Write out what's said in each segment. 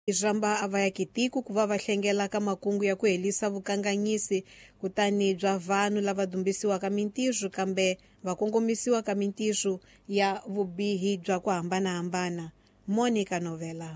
Jamba avayakitiku kuva va hlengelaka makungu ya ku helisa vukanganyisi kutani bya vanhu lava dumbisiwaka mintirho kambe va kongomisiwaka mintirho ya vubihi bya ku hambanahambana. Monica Novela.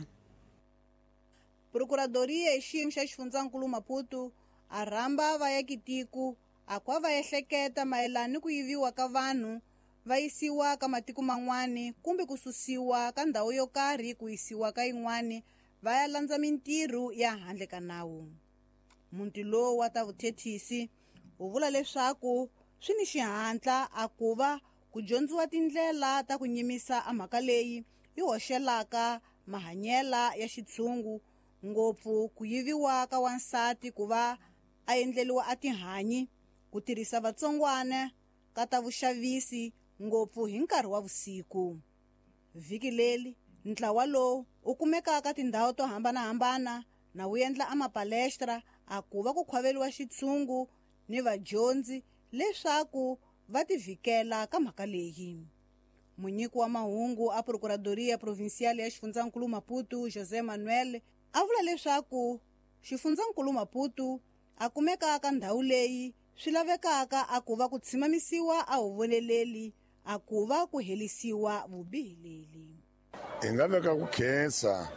Procuradoria ya xiyimo xa xifundzankulu Maputo a rhamba vayakitiku akwa va ehleketa mayelana ni ku yiviwa ka vanhu va yisiwa ka matiko man'wani kumbe ku susiwa ka ndhawu yo karhi ku yisiwa ka yin'wani va ya landza mintirho ya handle ka nawu. Munti lowu wa ta vuthethisi u vula leswaku swi ni xihantla a ku va ku dyondziwa tindlela ta ku nyimisa a mhaka leyi yi hoxelaka mahanyela ya xitshungu, ngopfu ku yiviwa ka wansati ku va a endleliwa a tihanyi, ku tirhisa vatsongwana ka ta vuxavisi ngopfu hi nkarhi wa vusiku. Vhiki leli ntlawa lowu u kumekaka tindhawu to hambanahambana na wu endla amapalestra a ku va ku khwaveliwa xitshungu ni vadyondzi leswaku va tivhikela ka mhaka leyi. Munyiki wa mahungu a Procuradoria Provincial ya xifundzankulu Maputo José Manuel a vula leswaku xifundzankulu Maputo a kumeka ka ndhawu leyi swi lavekaka a ku va ku tshimamisiwa a huvoneleli a ku va ku helisiwa vubihi leli. Hi nga veka ku khensa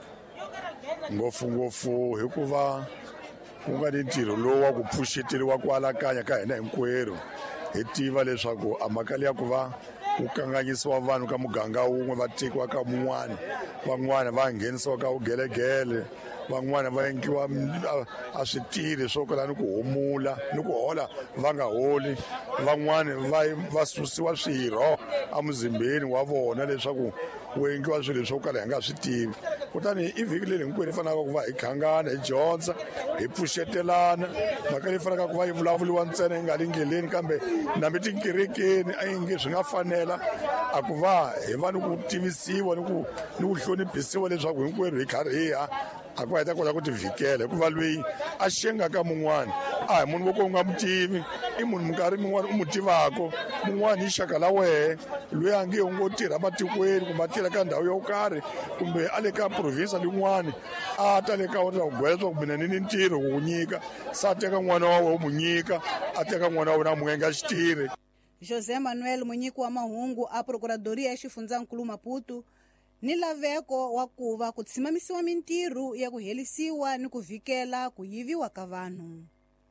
ngopfungopfu hikuva ku nga ni ntirho lowu wa ku pfuxeteliwa ku alakanya ka hina hinkwerhu hi tiva leswaku a mhaka leyi ya ku va ku kanganyisiwa vanhu ka muganga wun'we va tekiwa ka mun'wana, van'wana va nghenisiwa ka vugelegele, van'wana va endliwa a switirhi swo kala ni ku humula ni ku hola va nga holi, van'wana va susiwa swirho emuzimbeni wa vona leswaku ku endliwa swilo swo kala hi nga swi tivi. Kutani i vhiki leri hinkwenu hi fanelaka ku va hi khangana, hi dyondza, hi pfuxetelana. Mhaka leyi fanelaka ku va yi vulavuliwa ntsena yi nga ri ndleleni kambe nambe tinkerekeni a yi nge swi nga fanela a ku va hi va ni ku tivisiwa ni ku hloniphisiwa leswaku hinkwerhu hi karhi hi ya a ku va hi ta kota ku tivhikela hikuva loyi a xengaka mun'wana a hi munhu wo ka u nga mu tivi, i munhu minkarhi min'wana u mu tivako, mun'wana hi xaka la wehe loyi a nge u ngo tirha matikweni kumbe a tirha ka ndhawu yo karhi kumbe a le ka provinsa lin'wana a ta le ka wena ku gwela leswaku mina ni ntirho ku nyika, sa teka n'wana wa wena u mu nyika, a teka n'wana wa wena a mu endla xitirhi. José Manuel, munyiki wa mahungu a Procuradoria ya xifundzankulu Maputo, ni laveko wa ku va ku tshimamisiwa mintirho ya ku helisiwa ni ku vhikela ku yiviwa ka vanhu.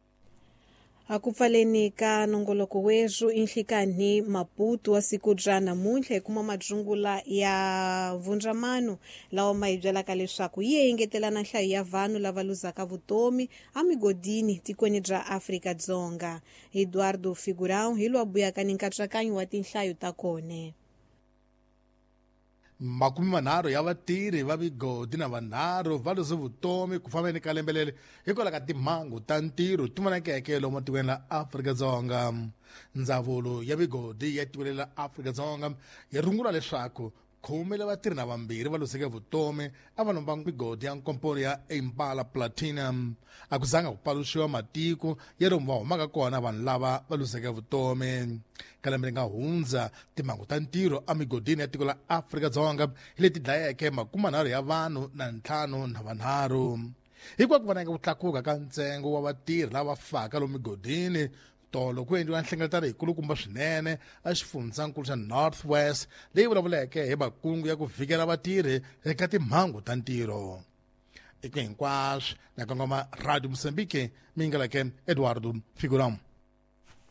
A ku pfaleni ka nongoloko wezu inhlikani Maputo wa siku bya namuntlha hi kuma majungula ya vundzamano lawa ma hi byelaka leswaku yi engetelana nhlayo ya vanhu lava luzaka vutomi amigodini tikweni bya Afrika-Dzonga. Eduardo Figurão hi lo buyaka ni nkatsakanyo wa tinhlayo ta kone. 30 ya vatirhi va migodi na vanharhu va luze vutomi ku fambeni ka lembe leri hikwalaho ka timhangu ta ntirho ti vonakeke lomu tikweni la Afrika-Dzonga. Ndzawulo ya migodi ya tikweni la Afrika-Dzonga yi rungula leswaku 10 vatirhi na vambirhi va luseke vutomi a va lomba migodi ya nkomponi ya Impala Platinum. A ku zanga ku paluxiwa matiko ya lomu va humaka kona vanhu lava va luseke vutomi. Ka lembe ri nga hundza timhangu ta ntirho amigodini ya tiko la Afrika-Dzonga hi leti dlayeke 30 ya vanhu na 5 na vanharhu. Hikuva ku vonaka ku tlakuka ka ntsengo wa vatirhi lava faka lomu migodini, tolo ku endliwa nhlengeletano yikulukumba swinene a xifundzankulu xa North West leyi vulavuleke hi makungu ya ku vhikela vatirhi eka timhangu ta ntirho. Eka hinkwaswo na kongoma Radio Mozambique mi yingaleke Eduardo Figurão.